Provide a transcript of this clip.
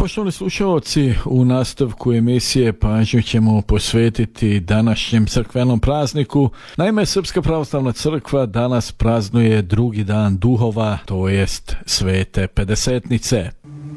Poštovani slušalci, u nastavku emisije pažnju ćemo posvetiti današnjem crkvenom prazniku. Naime, Srpska pravoslavna crkva danas praznuje drugi dan duhova, to jest Svete Pedesetnice.